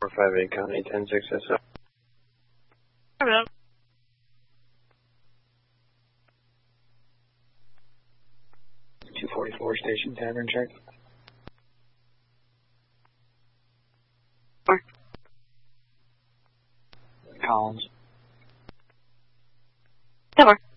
458 County 106 SO. Hello. 244 Station Tavern check. Where? Collins. Somewhere.